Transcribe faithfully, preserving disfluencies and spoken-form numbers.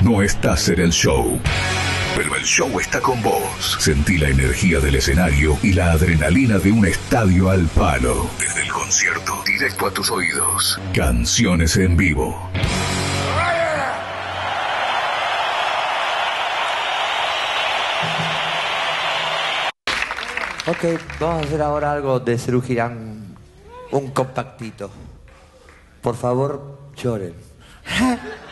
No estás en el show, pero el show está con vos. Sentí la energía del escenario y la adrenalina de un estadio al palo. Desde el concierto, directo a tus oídos. Canciones en vivo. Ok, vamos a hacer ahora algo de Serú Girán, un compactito. Por favor, lloren.